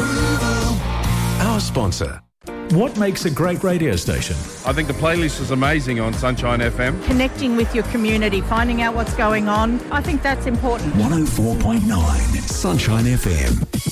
Our sponsor. What makes a great radio station? I think the playlist is amazing on Sunshine FM. Connecting with your community, finding out what's going on. I think that's important. 104.9 Sunshine FM.